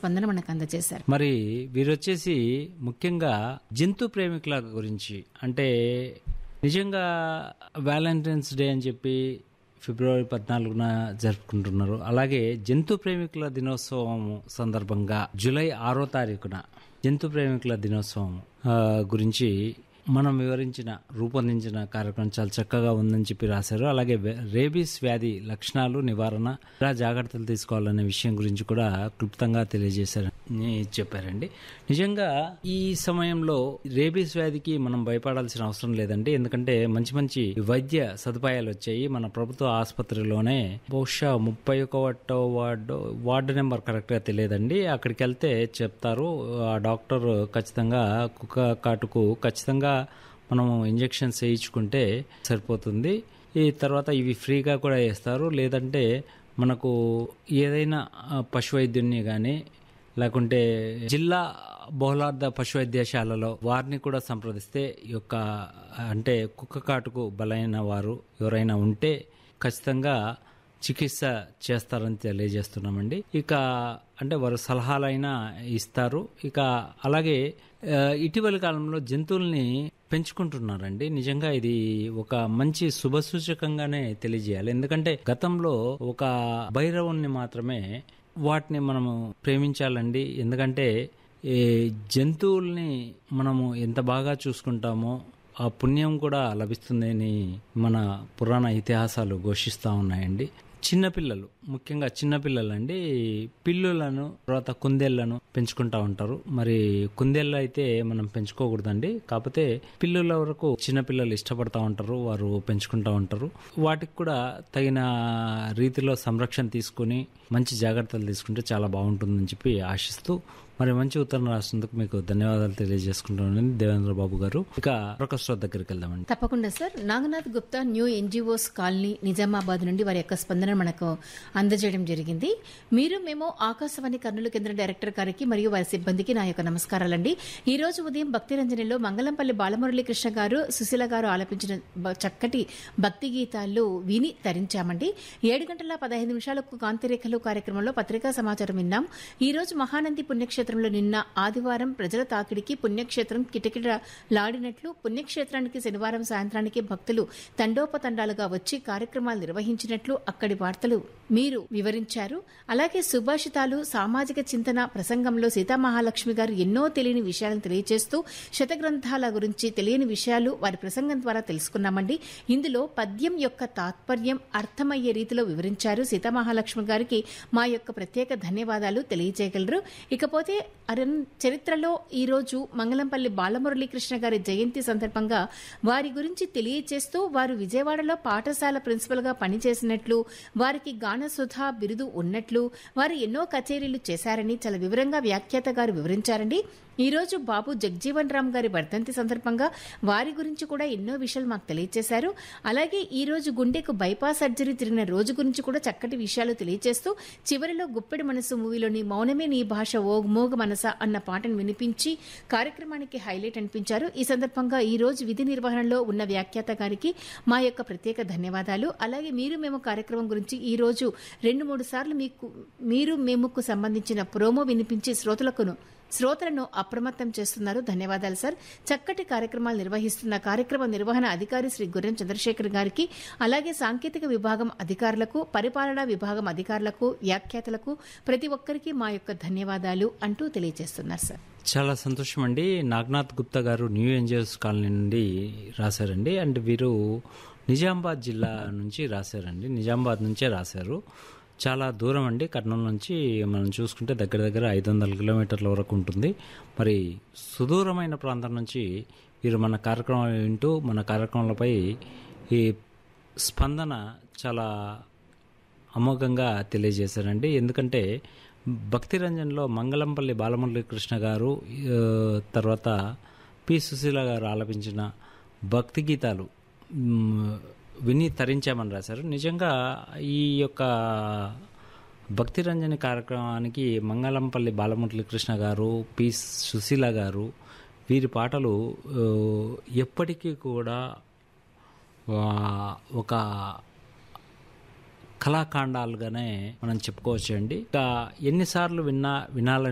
స్పందన మనకు అందజేశారు. మరి వీరొచ్చేసి ముఖ్యంగా జంతు ప్రేమికుల గురించి, అంటే నిజంగా వ్యాలంటైన్స్ డే అని చెప్పి ఫిబ్రవరి 14న జరుపుకుంటున్నారు. అలాగే జంతు ప్రేమికుల దినోత్సవం సందర్భంగా జూలై 6వ తారీఖున జంతు ప్రేమికుల దినోత్సవం గురించి మనం రూపొందించిన కార్యక్రమం చాలా చక్కగా ఉందని చెప్పి రాశారు. అలాగే రేబీస్ వ్యాధి లక్షణాలు, నివారణ, ఎలా జాగ్రత్తలు తీసుకోవాలనే విషయం గురించి కూడా క్లుప్తంగా తెలియజేశారని చెప్పారండి. నిజంగా ఈ సమయంలో రేబీస్ వ్యాధికి మనం భయపడాల్సిన అవసరం లేదండి. ఎందుకంటే మంచి మంచి వైద్య సదుపాయాలు వచ్చాయి. మన ప్రభుత్వ ఆసుపత్రిలోనే బహుశా 31వ వార్డు నెంబర్ కరెక్ట్ గా తెలియదండి. అక్కడికి వెళ్తే చెప్తారు, ఆ డాక్టర్ ఖచ్చితంగా కుక్క కాటుకు ఖచ్చితంగా మనము ఇంజెక్షన్స్ వేయించుకుంటే సరిపోతుంది. ఈ తర్వాత ఇవి ఫ్రీగా కూడా వేస్తారు. లేదంటే మనకు ఏదైనా పశు వైద్యుని కానీ లేకుంటే జిల్లా బహుళార్థ పశు వైద్యశాలలో వారిని కూడా సంప్రదిస్తే ఈ యొక్క అంటే కుక్క కాటుకు బలైన వారు ఎవరైనా ఉంటే ఖచ్చితంగా చికిత్స చేస్తారని తెలియజేస్తున్నామండి. ఇక అంటే వారు సలహాలైనా ఇస్తారు. ఇక అలాగే ఇటీవలి కాలంలో జంతువుల్ని పెంచుకుంటున్నారండి. నిజంగా ఇది ఒక మంచి శుభసూచకంగానే తెలియజేయాలి. ఎందుకంటే గతంలో ఒక భైరవుణ్ణి మాత్రమే వాటిని మనము ప్రేమించాలండి. ఎందుకంటే ఈ జంతువుల్ని మనము ఎంత బాగా చూసుకుంటామో ఆ పుణ్యం కూడా లభిస్తుందని మన పురాణ ఇతిహాసాలు ఘోషిస్తూ ఉన్నాయండి. చిన్నపిల్లలు, ముఖ్యంగా చిన్నపిల్లలండి, పిల్లులను తర్వాత కుందేళ్లను పెంచుకుంటా ఉంటారు. మరి కుందేళ్ళు అయితే మనం పెంచుకోకూడదండి. కాకపోతే పిల్లుల వరకు చిన్నపిల్లలు ఇష్టపడతా ఉంటారు, వారు పెంచుకుంటా ఉంటారు. వాటికి కూడా తగిన రీతిలో సంరక్షణ తీసుకుని మంచి జాగ్రత్తలు తీసుకుంటే చాలా బాగుంటుందని చెప్పి ఆశిస్తూ మరి మంచి ఉత్తరం రాసినందుకు మీకు ధన్యవాదాలు తెలియజేసుకుంటున్నాను దేవేంద్ర బాబు గారు. ఇక మరొక శ్రోత దగ్గరికి వెళ్దామండి. తప్పకుండా sir. Naganath Gupta new NGOs colony Nizamabad నుండి వారి యొక్క స్పందన మనకు అందజేయడం జరిగింది. మీరు మేము ఆకాశవాణి కర్నూలు కేంద్ర డైరెక్టర్ గారికి మరియు వారి సిబ్బందికి నా యొక్క నమస్కారాలండి. ఈ రోజు ఉదయం భక్తి రంజనిలో మంగళంపల్లి బాలమురళీకృష్ణ గారు, సుశీల గారు ఆలపించిన చక్కటి భక్తి గీతాలు విని తరించామండి. 7:15 కాంతిరేఖలు కార్యక్రమంలో పత్రికా సమాచారం విన్నాం. ఈ రోజు మహానంది పుణ్యక్షేత్రంలో నిన్న ఆదివారం ప్రజల తాకిడికి పుణ్యక్షేత్రం కిటకిటలాడినట్లు, పుణ్యక్షేత్రానికి శనివారం సాయంత్రానికి భక్తులు తండోపతండాలుగా వచ్చి కార్యక్రమాలు నిర్వహించినట్లు అక్కడి వార్తలు మీరు వివరించారు. అలాగే సుభాషితాలు, సామాజిక చింతన ప్రసంగంలో సీతామహాలక్ష్మి గారు ఎన్నో తెలియని విషయాలను తెలియజేస్తూ శతగ్రంథాల గురించి తెలియని విషయాలు వారి ప్రసంగం ద్వారా తెలుసుకున్నామండి. ఇందులో పద్యం యొక్క తాత్పర్యం అర్థమయ్యే రీతిలో వివరించారు. సీతామహాలక్ష్మి గారికి మా యొక్క ప్రత్యేక ధన్యవాదాలు తెలియజేయగలరు. ఇకపోతే చరిత్రలో ఈ రోజు మంగళంపల్లి బాలమురళీకృష్ణ గారి జయంతి సందర్భంగా వారి గురించి తెలియజేస్తూ వారు విజయవాడలో పాఠశాల ప్రిన్సిపల్ గా పనిచేసినట్లు, వారికి గానసుధా బిరుదు ఉన్నట్లు, వారు ఎన్నో కచేరీలు చేశారని చాలా వివరంగా వ్యాఖ్యాత గారు వివరించారండి. ఈ రోజు బాబు జగ్జీవన్ రామ్ గారి వర్ధంతి సందర్భంగా వారి గురించి కూడా ఎన్నో విషయాలు మాకు తెలియజేశారు. అలాగే ఈ రోజు గుండెకు బైపాస్ సర్జరీ జరిగిన రోజు గురించి కూడా చక్కటి విషయాలు తెలియజేస్తూ చివరిలో గుప్పెడి మనసు మూవీలోని మౌనమే నీ భాష ఓ మోగ మనస అన్న పాటను వినిపించి కార్యక్రమానికి హైలైట్ అనిపించారు. ఈ సందర్భంగా ఈ రోజు విధి నిర్వహణలో ఉన్న వ్యాఖ్యాత గారికి మా యొక్క ప్రత్యేక ధన్యవాదాలు. అలాగే మీరు మేము కార్యక్రమం గురించి ఈ రోజు 2-3 సార్లు మీరు మేముకు సంబంధించిన ప్రోమో వినిపించి శ్రోతలను అప్రమత్తం చేస్తున్నారు. ధన్యవాదాలు సార్. చక్కటి కార్యక్రమాలు నిర్వహిస్తున్న కార్యక్రమ నిర్వహణ అధికారి శ్రీ గుర్రం చంద్రశేఖర్ గారికి, అలాగే సాంకేతిక విభాగం అధికారులకు, పరిపాలనా విభాగం అధికారులకు, వ్యాఖ్యాతలకు ప్రతి ఒక్కరికి మా యొక్క ధన్యవాదాలు అంటూ తెలియజేస్తున్నారు సార్. చాలా సంతోషం అండి. నాగనాథ్ గుప్తా గారు న్యూ ఎన్జిఓస్ కాలనీ నుండి రాశారండి. అంటే వీరు నిజామాబాద్ జిల్లా నుంచి రాశారండి. నిజామాబాద్ నుంచే రాశారు. చాలా దూరం అండి. కర్నూలు నుంచి మనం చూసుకుంటే దగ్గర దగ్గర 500 కిలోమీటర్ల వరకు ఉంటుంది. మరి సుదూరమైన ప్రాంతం నుంచి వీరు మన కార్యక్రమాలు వింటూ మన కార్యక్రమాలపై ఈ స్పందన చాలా అమోఘంగా తెలియజేశారండి. ఎందుకంటే భక్తి రంజన్లో మంగళంపల్లి బాలమురళీకృష్ణ గారు, తర్వాత పి సుశీల గారు ఆలపించిన భక్తి గీతాలు విని తరించామని రాశారు. నిజంగా ఈ యొక్క భక్తి రంజని కార్యక్రమానికి మంగళంపల్లి బాలమురళీకృష్ణ గారు, పి సుశీల గారు, వీరి పాటలు ఎప్పటికీ కూడా ఒక కళాఖండాలుగానే మనం చెప్పుకోవచ్చు అండి. ఇక ఎన్నిసార్లు వినాలని